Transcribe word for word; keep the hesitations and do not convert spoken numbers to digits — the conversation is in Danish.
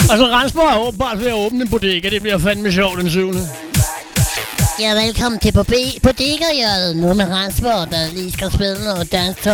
Og så Rensborg er åbenbart ved at åbne en bodega. Det bliver fandme sjovt den syvende. Ja, velkommen til Bodega-hjørnet. Nu med Rensborg, der lige skal spille noget dansk